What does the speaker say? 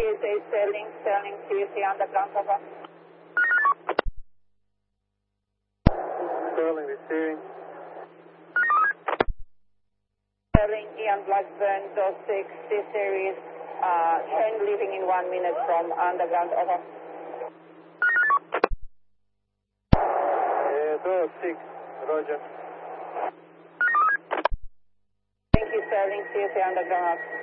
CSA Sterling, CSA underground, over. Sterling receiving. Sterling, Ian Blackburn, door 6, C-Series, train leaving in 1 minute from underground, over. Door 6, roger. Thank you, Sterling, CSA underground.